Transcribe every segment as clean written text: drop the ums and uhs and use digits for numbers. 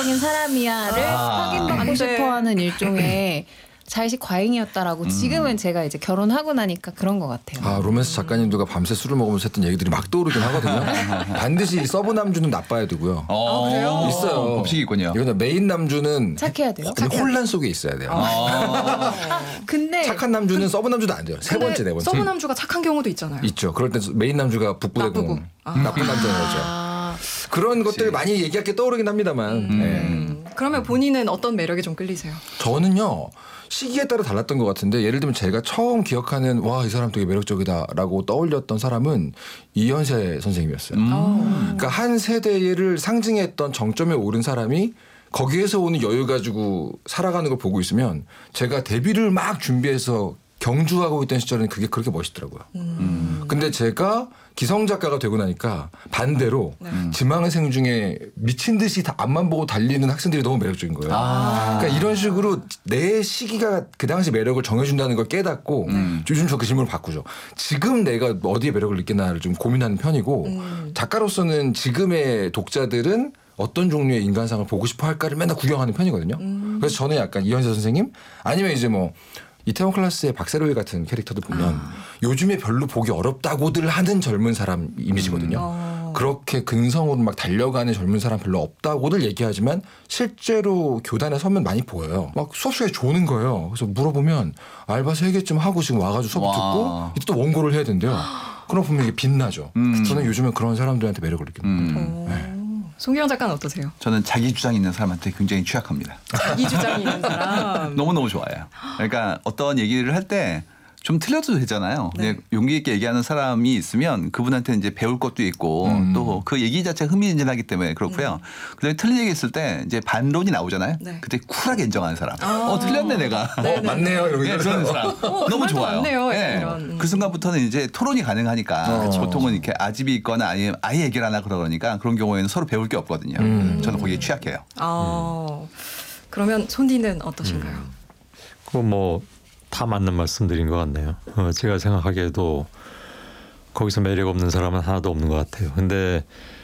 매력적인 사람이야를 확인받고 싶어하는 일종의 자의식 과잉이었다라고 지금은 제가 이제 결혼하고 나니까 그런 것 같아요. 아, 로맨스 작가님들과 밤새 술을 먹으면서 했던 얘기들이 막 떠오르긴 하거든요. 반드시 서브 남주는 나빠야 되고요. 아, 그래요? 있어요. 법칙이 있군요. 이거는 메인 남주는 착해야 돼요. 혼란 속에 있어야 돼요. 근데 착한 남주는 서브 남주도 안 돼요. 세 번째, 네 번째. 서브 남주가 착한 경우도 있잖아요. 있죠. 그럴 때 메인 남주가 북부대고 나쁜 남자인 거죠. 그런 것들 많이 얘기할 게 떠오르긴 합니다만. 그러면 본인은 어떤 매력이 좀 끌리세요? 저는요. 시기에 따라 달랐던 것 같은데 예를 들면 제가 처음 기억하는 와, 이 사람 되게 매력적이다라고 떠올렸던 사람은 이현세 선생님이었어요. 그러니까 한 세대를 상징했던 정점에 오른 사람이 거기에서 오는 여유 가지고 살아가는 걸 보고 있으면 제가 데뷔를 막 준비해서 경주하고 있던 시절에는 그게 그렇게 멋있더라고요. 근데 제가 기성 작가가 되고 나니까 반대로 지망생 중에 미친 듯이 다 앞만 보고 달리는 학생들이 너무 매력적인 거예요. 그러니까 이런 식으로 내 시기가 그 당시 매력을 정해준다는 걸 깨닫고 요즘 저 그 질문을 바꾸죠. 지금 내가 어디에 매력을 느끼나를 좀 고민하는 편이고 작가로서는 지금의 독자들은 어떤 종류의 인간상을 보고 싶어 할까를 맨날 구경하는 편이거든요. 그래서 저는 약간 이현세 선생님 아니면 이제 뭐 이태원 클라스의 박세로이 같은 캐릭터들 보면 요즘에 별로 보기 어렵다고들 하는 젊은 사람 이미지거든요. 그렇게 근성으로 막 달려가는 젊은 사람 별로 없다고들 얘기하지만 실제로 교단에 서면 많이 보여요. 막 수업 시간에 조는 거예요. 그래서 물어보면 알바 3개쯤 하고 지금 와가지고 수업 듣고 이제 또 원고를 해야 된대요. 그럼 보면 이게 빛나죠. 저는 요즘에 그런 사람들한테 매력을 느낍니다. 송기영 작가는 어떠세요? 저는 자기 주장이 있는 사람한테 굉장히 취약합니다. 자기 주장이 있는 사람. 너무너무 좋아요. 그러니까 어떤 얘기를 할 때 좀 틀려도 되잖아요. 네. 용기 있게 얘기하는 사람이 있으면 그분한테 이제 배울 것도 있고 또 그 얘기 자체가 흥미진진하기 때문에 그렇고요. 그다음에 틀린 얘기 있을 때 이제 반론이 나오잖아요. 네. 그때 쿨하게 인정하는 사람. 틀렸네 내가. 맞네요. 이러고 네, 그런 사람. 너무 좋아요. 맞네요. 네. 이런. 그 순간부터는 이제 토론이 가능하니까 보통은 이렇게 아집이 있거나 아니면 아예 얘기를 하나 그러니까 그런 경우에는 서로 배울 게 없거든요. 저는 거기에 취약해요. 그러면 손디는 어떠신가요? 뭐 다 맞는 말씀드린 것 같네요. 제가 생각하기에도 거기서 매력 없는 사람은 하나도 없는 것 같아요. 근데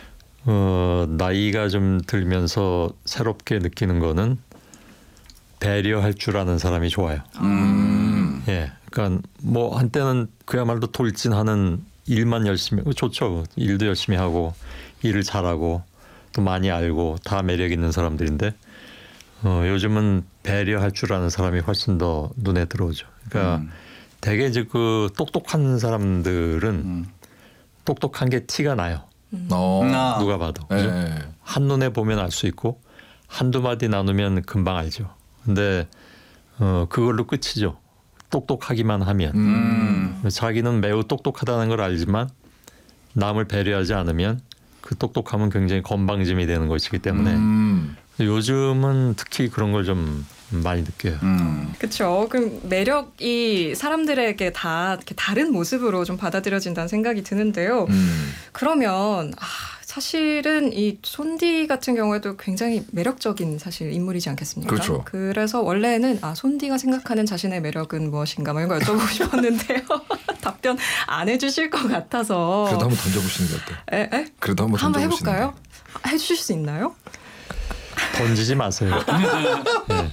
나이가 좀 들면서 새롭게 느끼는 거는 배려할 줄 아는 사람이 좋아요. 예, 그러니까 뭐 한때는 그야말로 돌진하는 일만 열심히 좋죠. 일도 열심히 하고 일을 잘하고 또 많이 알고 다 매력 있는 사람들인데 요즘은 배려할 줄 아는 사람이 훨씬 더 눈에 들어오죠. 그러니까 되게 이제 그 똑똑한 사람들은 똑똑한 게 티가 나요. 누가 봐도. 그죠? 한눈에 보면 알 수 있고 한두 마디 나누면 금방 알죠. 근데 그걸로 끝이죠. 똑똑하기만 하면. 자기는 매우 똑똑하다는 걸 알지만 남을 배려하지 않으면 그 똑똑함은 굉장히 건방짐이 되는 것이기 때문에 요즘은 특히 그런 걸 좀 많이 느껴요. 그렇죠. 그럼 매력이 사람들에게 다 이렇게 다른 모습으로 좀 받아들여진다는 생각이 드는데요. 그러면 사실은 이 손디 같은 경우에도 굉장히 매력적인 사실 인물이지 않겠습니까? 그렇죠. 그래서 원래는 손디가 생각하는 자신의 매력은 무엇인가 뭐 이런 거 여쭤보고 싶었는데요. 답변 안 해주실 것 같아서. 그래도 한번 던져보시는 게 어때요? 에? 그래도 한번 던져보시는 해볼까요? 해주실 수 있나요? 던지지 마세요. 네.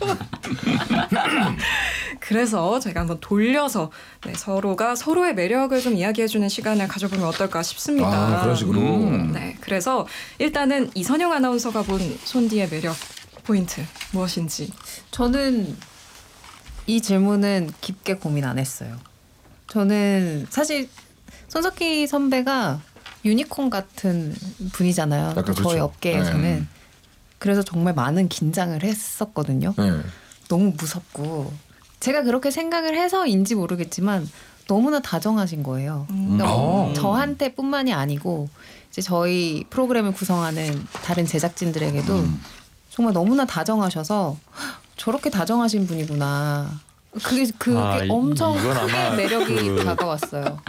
그래서 제가 한번 돌려서 서로가 서로의 매력을 좀 이야기해주는 시간을 가져보면 어떨까 싶습니다. 그런 식으로. 네, 그래서 일단은 이선영 아나운서가 본 손디의 매력 포인트 무엇인지. 저는 이 질문은 깊게 고민 안 했어요. 저는 사실 손석희 선배가 유니콘 같은 분이잖아요. 저희 그렇죠. 업계에서는. 그래서 정말 많은 긴장을 했었거든요. 너무 무섭고 제가 그렇게 생각을 해서인지 모르겠지만 너무나 다정하신 거예요. 그러니까 저한테뿐만이 아니고 이제 저희 프로그램을 구성하는 다른 제작진들에게도 정말 너무나 다정하셔서 저렇게 다정하신 분이구나. 그게 엄청 크게 매력이 다가왔어요.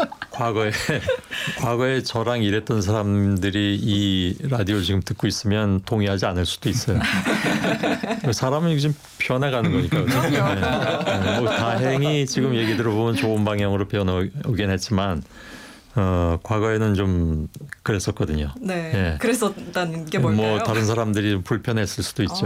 과거에 저랑 일했던 사람들이 이 라디오를 지금 듣고 있으면 동의하지 않을 수도 있어요. 사람은 지금 변해가는 거니까. 네. 뭐 다행히 지금 얘기 들어보면 좋은 방향으로 변하긴 했지만 과거에는 좀 그랬었거든요. 네. 그랬었다는 게 뭘까요? 뭐 다른 사람들이 불편했을 수도 있죠.